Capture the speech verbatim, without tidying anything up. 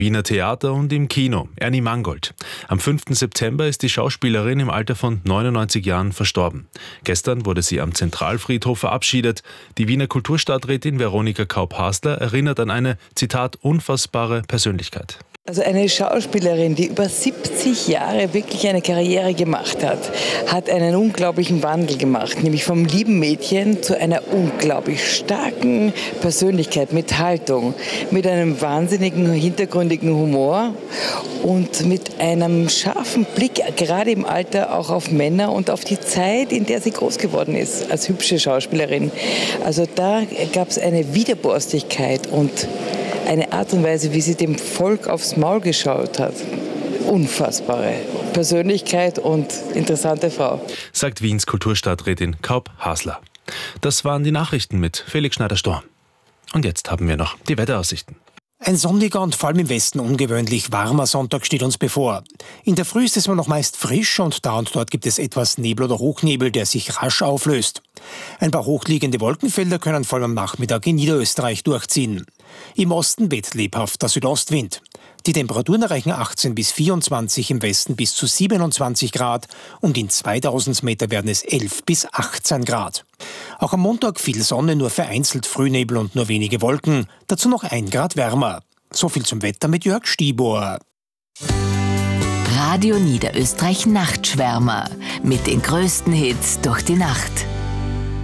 Wiener Theater und im Kino. Ernie Mangold. Am fünften September ist die Schauspielerin im Alter von neunundneunzig Jahren verstorben. Gestern wurde sie am Zentralfriedhof verabschiedet. Die Wiener Kulturstadträtin Veronika Kaup-Hasler erinnert an eine, Zitat, unfassbare Persönlichkeit. Also eine Schauspielerin, die über siebzig Jahre wirklich eine Karriere gemacht hat, hat einen unglaublichen Wandel gemacht, nämlich vom lieben Mädchen zu einer unglaublich starken Persönlichkeit mit Haltung, mit einem wahnsinnigen, hintergründigen Humor und mit einem scharfen Blick, gerade im Alter, auch auf Männer und auf die Zeit, in der sie groß geworden ist, als hübsche Schauspielerin. Also da gab es eine Widerborstigkeit und eine Art und Weise, wie sie dem Volk aufs Maul geschaut hat. Unfassbare Persönlichkeit und interessante Frau. Sagt Wiens Kulturstadträtin Kaup-Hasler. Das waren die Nachrichten mit Felix Schneider-Storm. Und jetzt haben wir noch die Wetteraussichten. Ein sonniger und vor allem im Westen ungewöhnlich warmer Sonntag steht uns bevor. In der Früh ist es noch meist frisch und da und dort gibt es etwas Nebel oder Hochnebel, der sich rasch auflöst. Ein paar hochliegende Wolkenfelder können vor allem am Nachmittag in Niederösterreich durchziehen. Im Osten weht lebhaft der Südostwind. Die Temperaturen erreichen achtzehn bis vierundzwanzig, im Westen bis zu siebenundzwanzig Grad und in zweitausend Meter werden es elf bis achtzehn Grad. Auch am Montag viel Sonne, nur vereinzelt Frühnebel und nur wenige Wolken, dazu noch ein Grad wärmer. So viel zum Wetter mit Jörg Stiebuhr. Radio Niederösterreich Nachtschwärmer mit den größten Hits durch die Nacht.